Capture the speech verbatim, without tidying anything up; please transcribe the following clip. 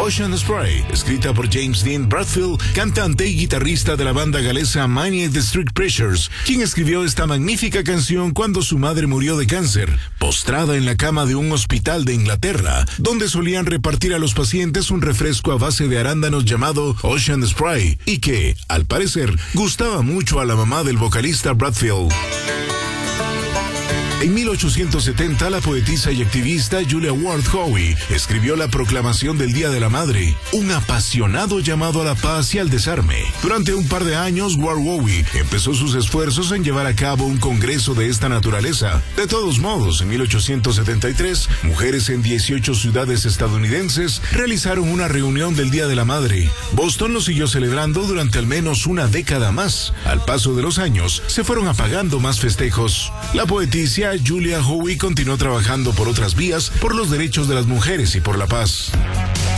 Ocean Spray, escrita por James Dean Bradfield, cantante y guitarrista de la banda galesa Maniac Street Preachers, quien escribió esta magnífica canción cuando su madre murió de cáncer, postrada en la cama de un hospital de Inglaterra, donde solían repartir a los pacientes un refresco a base de arándanos llamado Ocean Spray, y que, al parecer, gustaba mucho a la mamá del vocalista Bradfield. En mil ochocientos setenta, la poetisa y activista Julia Ward Howe escribió la Proclamación del Día de la Madre, un apasionado llamado a la paz y al desarme. Durante un par de años, Ward Howe empezó sus esfuerzos en llevar a cabo un congreso de esta naturaleza. De todos modos, en mil ochocientos setenta y tres, mujeres en dieciocho ciudades estadounidenses realizaron una reunión del Día de la Madre. Boston lo siguió celebrando durante al menos una década más. Al paso de los años, se fueron apagando más festejos. La poetisa Julia Howe continuó trabajando por otras vías, por los derechos de las mujeres y por la paz.